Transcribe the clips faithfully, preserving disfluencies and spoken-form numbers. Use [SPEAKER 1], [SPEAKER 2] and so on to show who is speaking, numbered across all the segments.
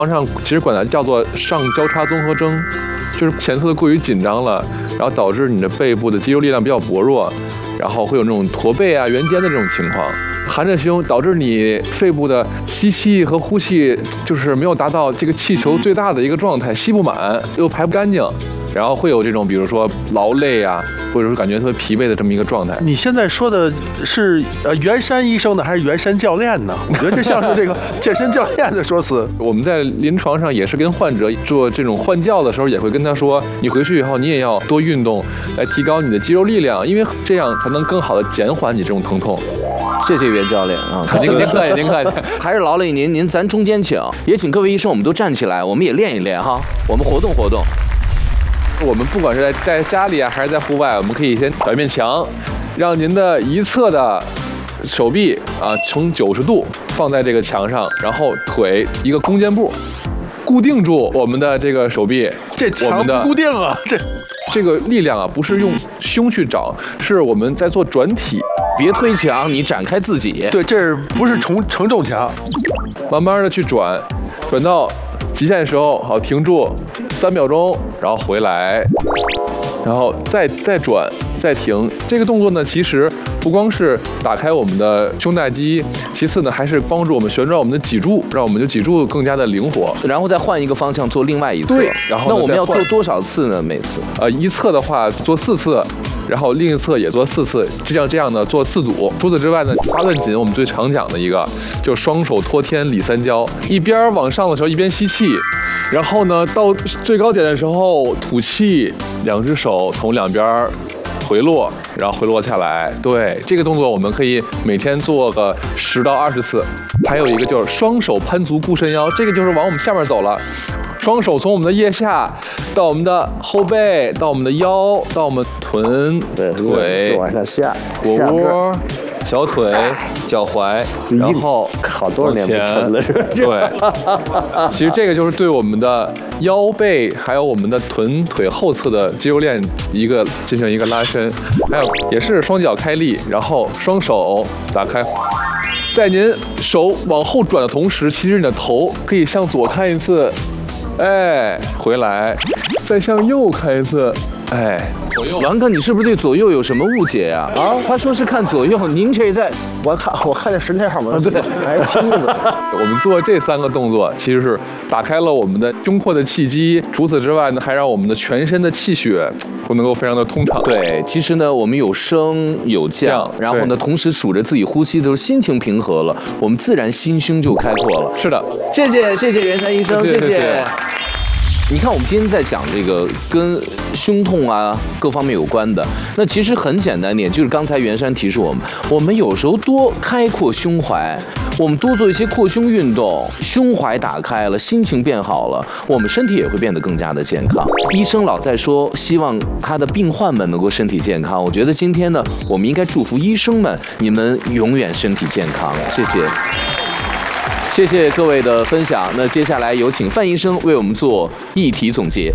[SPEAKER 1] 上其实管它叫做上交叉综合征，就是前侧的过于紧张了，然后导致你的背部的肌肉力量比较薄弱，然后会有那种驼背啊、圆肩的这种情况。含着胸导致你肺部的吸气和呼气就是没有达到这个气球最大的一个状态，吸不满又排不干净。然后会有这种，比如说劳累啊，或者说感觉特别疲惫的这么一个状态。
[SPEAKER 2] 你现在说的是呃袁山医生呢，还是袁山教练呢？我觉得这像是这个健身教练的说辞。
[SPEAKER 1] 我们在临床上也是跟患者做这种换教的时候，也会跟他说，你回去以后你也要多运动，来提高你的肌肉力量，因为这样才能更好的减缓你这种疼痛。
[SPEAKER 3] 谢谢袁教练啊，
[SPEAKER 1] 您您客气您客气，
[SPEAKER 3] 还是劳累您，您咱中间请，也请各位医生，我们都站起来，我们也练一练哈，我们活动活动。
[SPEAKER 1] 我们不管是在在家里啊，还是在户外，我们可以先找一面墙，让您的一侧的手臂啊呈九十度放在这个墙上，然后腿一个弓箭步，固定住我们的这个手臂。
[SPEAKER 2] 这墙不固定啊，这
[SPEAKER 1] 这个力量啊，不是用胸去找，是我们在做转体。
[SPEAKER 3] 别推墙，你展开自己。
[SPEAKER 2] 对，这不是承承重墙，
[SPEAKER 1] 慢慢的去转，转到极限的时候，好停住三秒钟，然后回来，然后再再转再停。这个动作呢，其实不光是打开我们的胸大肌，其次呢还是帮助我们旋转我们的脊柱，让我们的脊柱更加的灵活。
[SPEAKER 3] 然后再换一个方向做另外一侧。
[SPEAKER 1] 对，然后
[SPEAKER 3] 那我们要做多少次呢？每次？
[SPEAKER 1] 呃，一侧的话做四次。然后另一侧也做四次，这样这样呢做四组。除此之外呢，八段锦我们最常讲的一个，就双手托天理三焦，一边往上的时候一边吸气，然后呢到最高点的时候吐气，两只手从两边回落，然后回落下来。对，这个动作我们可以每天做个十到二十次。还有一个就是双手攀足固肾腰，这个就是往我们下面走了。双手从我们的腋下到我们的后背，到我们的腰，到我们臀、腿、
[SPEAKER 4] 往下下，
[SPEAKER 1] 腘窝、小腿、脚踝，然后
[SPEAKER 4] 好多少年不抻了是吧？
[SPEAKER 1] 对，其实这个就是对我们的腰背还有我们的臀腿后侧的肌肉链一个进行一个拉伸，还有也是双脚开立，然后双手打开。在您手往后转的同时，其实你的头可以向左看一次。哎，回来，再向右看一次，哎，
[SPEAKER 3] 左右。王哥，你是不是对左右有什么误解呀？啊，他说是看左右，您这在，
[SPEAKER 4] 我看我看见神态上面，
[SPEAKER 3] 对，
[SPEAKER 4] 还是听着。
[SPEAKER 1] 我们做这三个动作，其实是打开了我们的胸廓的气机，除此之外呢，还让我们的全身的气血都能够非常的通畅。
[SPEAKER 3] 对，其实呢，我们有升有降，然后呢，同时数着自己呼吸的时候，心情平和了，我们自然心胸就开阔了。
[SPEAKER 1] 是的，
[SPEAKER 3] 谢谢谢谢袁山医生，
[SPEAKER 1] 谢谢。
[SPEAKER 3] 谢谢你看，我们今天在讲这个跟胸痛啊各方面有关的，那其实很简单点，就是刚才袁山提示我们，我们有时候多开阔胸怀，我们多做一些扩胸运动，胸怀打开了，心情变好了，我们身体也会变得更加的健康。医生老在说，希望他的病患们能够身体健康。我觉得今天呢，我们应该祝福医生们，你们永远身体健康。谢谢。谢谢各位的分享。那接下来有请范医生为我们做议题总结。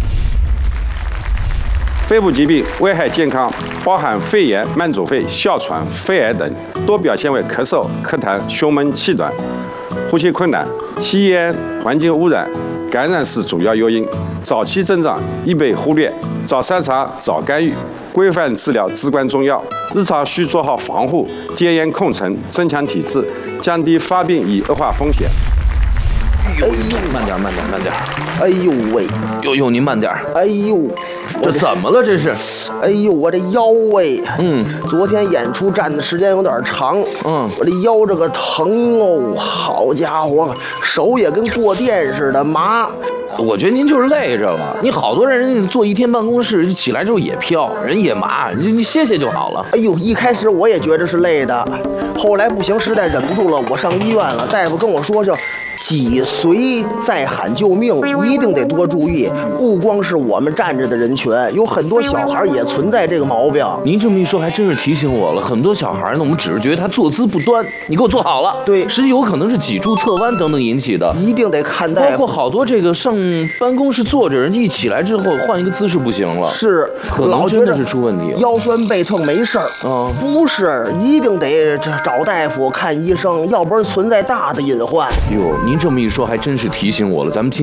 [SPEAKER 5] 肺部疾病危害健康，包含肺炎、慢阻肺、哮喘、肺癌等，多表现为咳嗽、咳痰、胸闷气短、呼吸困难。吸烟、环境污染、感染是主要诱因。早期症状易被忽略，早筛查、早干预，规范治疗至关重要。日常需做好防护，戒烟控尘，增强体质，降低发病与恶化风险。
[SPEAKER 3] 哎呦，慢点，慢点，慢点。
[SPEAKER 4] 哎呦喂，
[SPEAKER 3] 呦呦，您慢点。
[SPEAKER 4] 哎呦，
[SPEAKER 3] 这怎么了？这是？
[SPEAKER 4] 哎呦，我这腰喂，
[SPEAKER 3] 嗯，
[SPEAKER 4] 昨天演出站的时间有点长，
[SPEAKER 3] 嗯，
[SPEAKER 4] 我这腰这个疼哦，好家伙，手也跟过电似的麻。
[SPEAKER 3] 我觉得您就是累着了。你好多人人坐一天办公室，起来之后也飘，人也麻，你你歇歇就好了。
[SPEAKER 4] 哎呦，一开始我也觉得是累的，后来不行，实在忍不住了，我上医院了。大夫跟我说，叫脊髓在喊救命，一定得多注意。不光是我们站着的人群，有很多小孩也存在这个毛病。
[SPEAKER 3] 您这么一说，还真是提醒我了。很多小孩呢，我们只是觉得他坐姿不端，你给我坐好了。
[SPEAKER 4] 对，
[SPEAKER 3] 实际有可能是脊柱侧弯等等引起的，
[SPEAKER 4] 一定得看大夫。
[SPEAKER 3] 包括好多这个上办公室坐着，人家一起来之后换一个姿势不行了，
[SPEAKER 4] 是
[SPEAKER 3] 可能真的是出问题了。
[SPEAKER 4] 腰酸背痛没事儿，
[SPEAKER 3] 嗯，
[SPEAKER 4] 不是，一定得找大夫看医生，要不然存在大的隐患。
[SPEAKER 3] 哟，您这么一说，还真是提醒我了。咱们今